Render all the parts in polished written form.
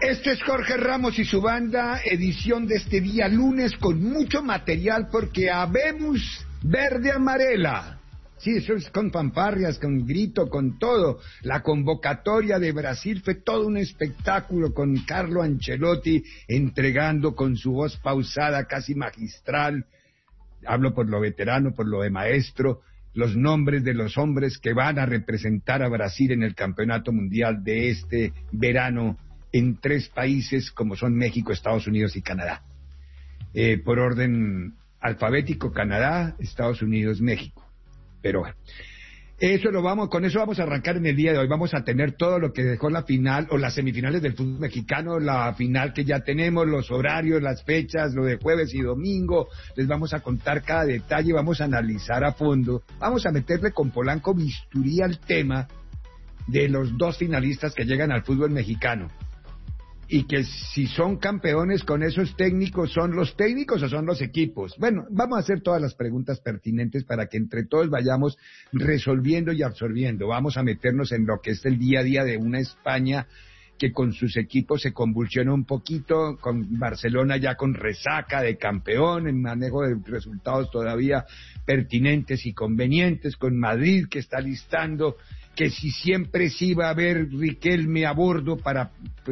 Este es Jorge Ramos y su banda, edición de este día lunes con mucho material porque habemos verde amarela. Sí, eso es con fanfarrias, con grito, con todo. La convocatoria de Brasil fue todo un espectáculo con Carlo Ancelotti entregando con su voz pausada, casi magistral. Hablo por lo veterano, por lo de maestro, los nombres de los hombres que van a representar a Brasil en el Campeonato Mundial de este verano en 3 países como son México, Estados Unidos y Canadá. Por orden alfabético, Canadá, Estados Unidos, México. Pero bueno, con eso vamos a arrancar en el día de hoy. Vamos a tener todo lo que dejó la final o las semifinales del fútbol mexicano, la final que ya tenemos, los horarios, las fechas, lo de jueves y domingo. Les vamos a contar cada detalle, vamos a analizar a fondo. Vamos a meterle con Polanco bisturí al tema de los 2 finalistas que llegan al fútbol mexicano. Y que si son campeones con esos técnicos, ¿son los técnicos o son los equipos? Bueno, vamos a hacer todas las preguntas pertinentes para que entre todos vayamos resolviendo y absorbiendo. Vamos a meternos en lo que es el día a día de una España que con sus equipos se convulsiona un poquito, con Barcelona ya con resaca de campeón, en manejo de resultados todavía pertinentes y convenientes, con Madrid que está listando que si siempre sí va a haber Riquelme a bordo para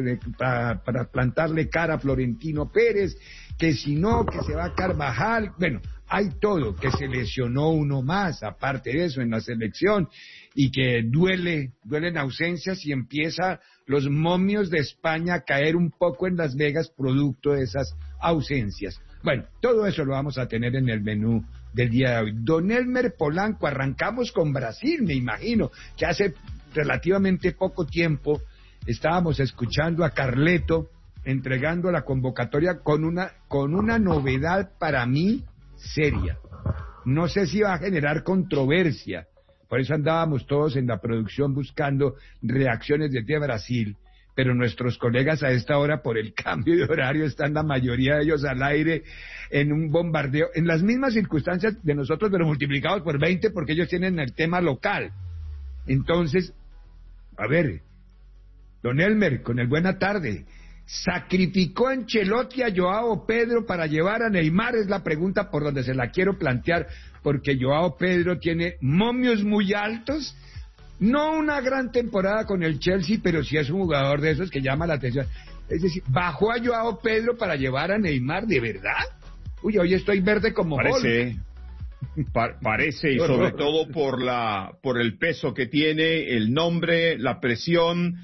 plantarle cara a Florentino Pérez, que si no, que se va a Carvajal, bueno, hay todo, que se lesionó uno más, aparte de eso, en la selección, y que duelen ausencias y empieza los momios de España a caer un poco en Las Vegas producto de esas ausencias. Bueno, todo eso lo vamos a tener en el menú del día de hoy. Don Elmer Polanco, arrancamos con Brasil, me imagino, que hace relativamente poco tiempo estábamos escuchando a Carleto entregando la convocatoria con una novedad para mí seria. No sé si va a generar controversia, por eso andábamos todos en la producción buscando reacciones desde Brasil, pero nuestros colegas a esta hora, por el cambio de horario, están la mayoría de ellos al aire en un bombardeo, en las mismas circunstancias de nosotros, pero multiplicados por 20, porque ellos tienen el tema local. Entonces, a ver, don Elmer, con el buena tarde, ¿sacrificó Ancelotti a Joao Pedro para llevar a Neymar? Es la pregunta por donde se la quiero plantear, porque Joao Pedro tiene momios muy altos. No una gran temporada con el Chelsea, pero sí es un jugador de esos que llama la atención. Es decir, bajó a Joao Pedro para llevar a Neymar, ¿de verdad? Uy, hoy estoy verde como parece, parece, y sobre todo por el peso que tiene, el nombre, la presión,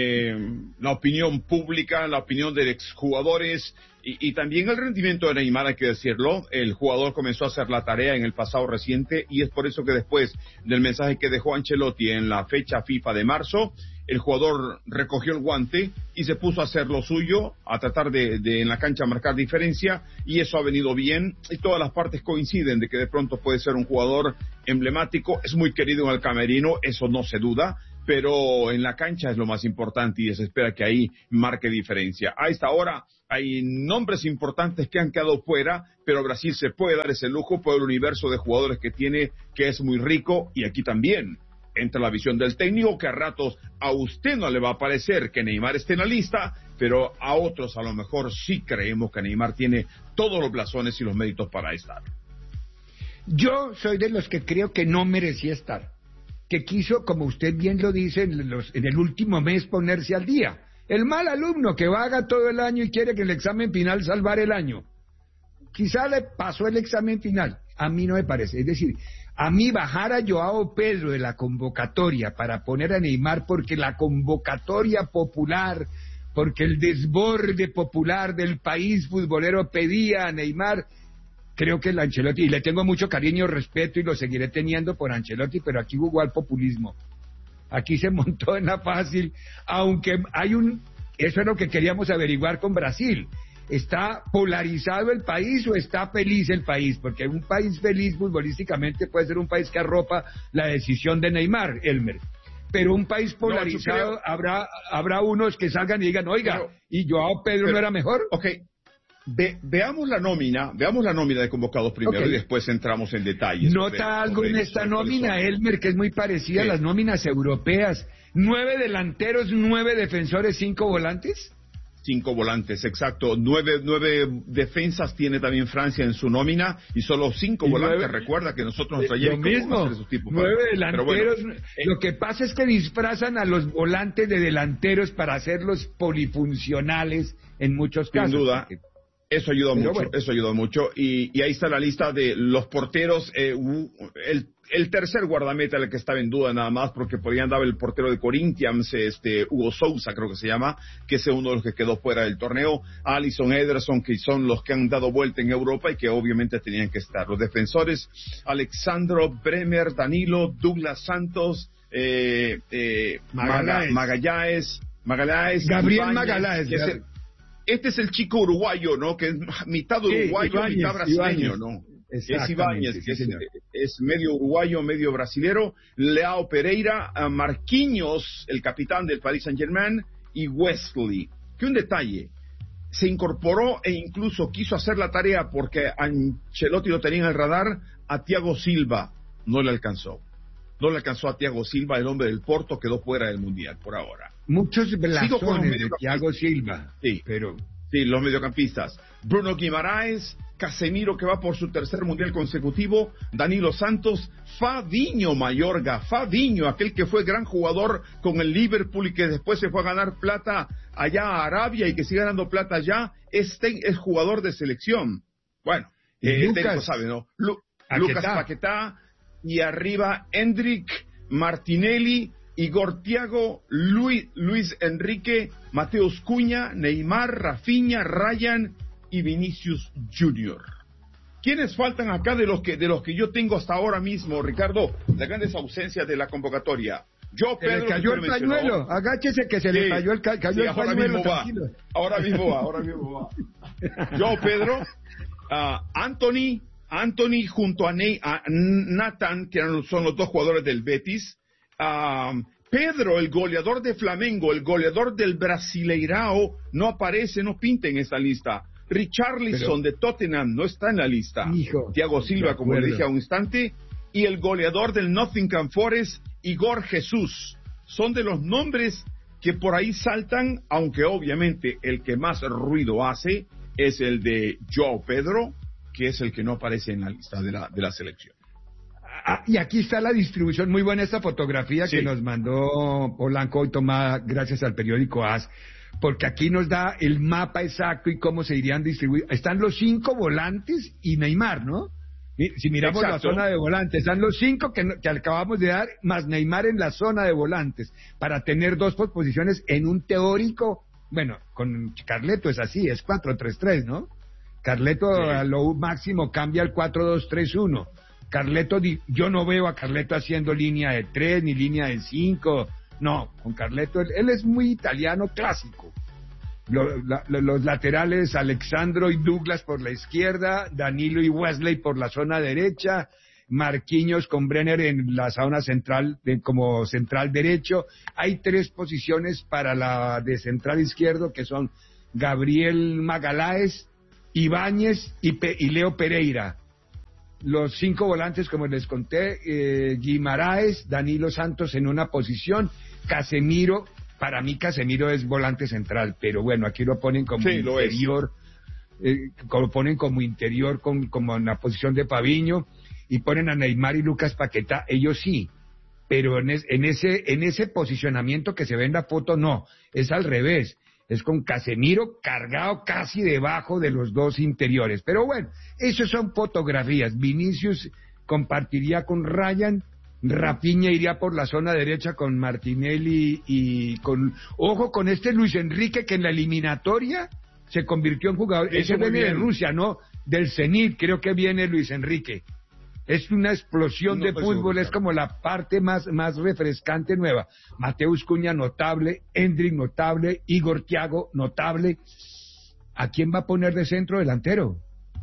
la opinión pública, la opinión de exjugadores y también el rendimiento de Neymar, hay que decirlo. El jugador comenzó a hacer la tarea en el pasado reciente y es por eso que después del mensaje que dejó Ancelotti en la fecha FIFA de marzo, el jugador recogió el guante y se puso a hacer lo suyo, a tratar de en la cancha marcar diferencia, y eso ha venido bien y todas las partes coinciden de que de pronto puede ser un jugador emblemático. Es muy querido en el camerino, eso no se duda, pero en la cancha es lo más importante y se espera que ahí marque diferencia. A esta hora hay nombres importantes que han quedado fuera, pero Brasil se puede dar ese lujo por el universo de jugadores que tiene, que es muy rico, y aquí también entra la visión del técnico, que a ratos a usted no le va a parecer que Neymar esté en la lista, pero a otros a lo mejor sí creemos que Neymar tiene todos los blasones y los méritos para estar. Yo soy de los que creo que no merecía estar, que quiso, como usted bien lo dice, en el último mes ponerse al día. El mal alumno que vaga todo el año y quiere que en el examen final salvar el año. Quizá le pasó el examen final, a mí no me parece. Es decir, a mí bajar a Joao Pedro de la convocatoria para poner a Neymar porque la convocatoria popular, porque el desborde popular del país futbolero pedía a Neymar, creo que el Ancelotti, y le tengo mucho cariño, respeto y lo seguiré teniendo por Ancelotti, pero aquí jugó al populismo. Aquí se montó en la fácil, aunque eso es lo que queríamos averiguar con Brasil. ¿Está polarizado el país o está feliz el país? Porque un país feliz futbolísticamente puede ser un país que arropa la decisión de Neymar, Elmer. Pero un país polarizado, habrá unos que salgan y digan, oiga, ¿y Joao Pedro no era mejor? Ok, veamos la nómina de convocados primero y después entramos en detalles. ¿Nota algo en esta nómina, Elmer, que es muy parecida a las nóminas europeas? 9 delanteros, 9 defensores, 5 volantes. 5 volantes, exacto. 9 defensas tiene también Francia en su nómina y solo 5 volantes. Recuerda que nosotros nos traíamos lo mismo, esos tipos 9 delanteros. Bueno, lo que pasa es que disfrazan a los volantes de delanteros para hacerlos polifuncionales en muchos casos. Sin duda. Eso ayudó mucho, bueno. Eso ayudó mucho. Y ahí está la lista de los porteros. El tercer guardameta, el que estaba en duda nada más, porque podían dar el portero de Corinthians, Hugo Sousa creo que se llama, que es uno de los que quedó fuera del torneo. Alisson, Ederson, que son los que han dado vuelta en Europa y que obviamente tenían que estar. Los defensores, Alexandro, Bremer, Danilo, Douglas Santos, Magallanes, Gabriel Magallanes. Este es el chico uruguayo, ¿no? Que es mitad uruguayo, Ibáñez, mitad brasileño, Ibáñez. ¿no? Es Ibáñez, que sí, es medio uruguayo, medio brasilero. Leao Pereira, Marquinhos, el capitán del Paris Saint-Germain, y Wesley. Que un detalle, se incorporó e incluso quiso hacer la tarea porque Ancelotti lo tenía en el radar, a Thiago Silva. No le alcanzó. No le alcanzó a Thiago Silva, el hombre del Porto, quedó fuera del Mundial por ahora. Muchos blasones de Thiago Silva. Sí, pero... sí, los mediocampistas. Bruno Guimaraes, Casemiro, que va por su tercer Mundial consecutivo, Danilo Santos, Fabinho Mayorga, Fabinho, aquel que fue gran jugador con el Liverpool y que después se fue a ganar plata allá a Arabia y que sigue ganando plata allá, es jugador de selección. Bueno, Lucas, sabe, ¿no? Lucas Paquetá, y arriba Endrick, Martinelli, Igor Thiago, Luis Enrique, Mateus Cunha, Neymar, Rafinha, Ryan y Vinicius Junior. ¿Quiénes faltan acá de los que yo tengo hasta ahora mismo, Ricardo? Las grandes ausencias de la convocatoria. Joao Pedro, se le cayó el pañuelo, agáchese que se le cayó el pañuelo. Ahora mismo va. Joao Pedro, Anthony junto a Nathan, que son los dos jugadores del Betis. Pedro, el goleador de Flamengo, el goleador del Brasileirao, no aparece, no pinta en esta lista. Richarlison de Tottenham no está en la lista. Thiago Silva, como le dije a un instante, y el goleador del Nottingham Forest, Igor Jesús. Son de los nombres que por ahí saltan, aunque obviamente el que más ruido hace es el de Joao Pedro, que es el que no aparece en la lista de la selección. Y aquí está la distribución, muy buena esta fotografía que nos mandó Polanco hoy tomada gracias al periódico AS, porque aquí nos da el mapa exacto y cómo se irían distribuir. Están los 5 volantes y Neymar, ¿no? Si miramos la zona de volantes, están los 5 que acabamos de dar, más Neymar en la zona de volantes, para tener 2 posiciones en un teórico. Bueno, con Carleto es así, es 4-3-3, ¿no? Carleto a lo máximo cambia al 4-2-3-1. Carleto, yo no veo a Carleto haciendo línea de 3 ni línea de 5. No, con Carleto, él es muy italiano clásico. Los laterales, Alexandro y Douglas por la izquierda, Danilo y Wesley por la zona derecha, Marquinhos con Brenner en la zona central, como central derecho. Hay 3 posiciones para la de central izquierdo, que son Gabriel Magallanes, Ibáñez y Leo Pereira. Los 5 volantes, como les conté, Guimaraes, Danilo Santos en una posición, Casemiro, para mí Casemiro es volante central, pero bueno, aquí lo ponen como interior, lo ponen como interior, como en la posición de Fabinho, y ponen a Neymar y Lucas Paquetá, ellos sí, pero en ese posicionamiento que se ve en la foto, no, es al revés. Es con Casemiro cargado casi debajo de los 2 interiores. Pero bueno, eso son fotografías. Vinicius compartiría con Ryan, Rafinha iría por la zona derecha con Martinelli y ojo con este Luis Enrique, que en la eliminatoria se convirtió en jugador. Ese viene de Rusia, ¿no? Del Zenit, creo que viene Luis Enrique. Es una explosión de fútbol, es como la parte más refrescante nueva. Mateus Cunha, notable. Endrick, notable. Igor Thiago, notable. ¿A quién va a poner de centro delantero?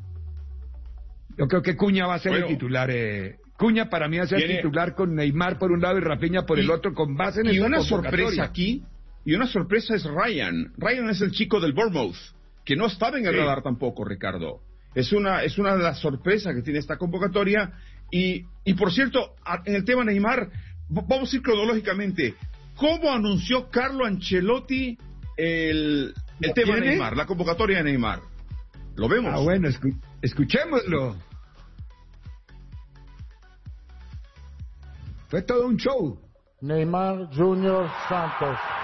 Yo creo que Cunha va a ser el titular. Cunha para mí va a ser el titular con Neymar por un lado y Rafinha por el otro, con base en una sorpresa aquí, y una sorpresa es Ryan. Ryan es el chico del Bournemouth, que no estaba en el radar tampoco, Ricardo. Es una de las sorpresas que tiene esta convocatoria. Y por cierto, en el tema Neymar, vamos a ir cronológicamente. ¿Cómo anunció Carlo Ancelotti El tema ¿Tiene? Neymar, la convocatoria de Neymar. ¿Lo vemos? Ah, bueno, escuchémoslo. Fue todo un show. Neymar Junior Santos.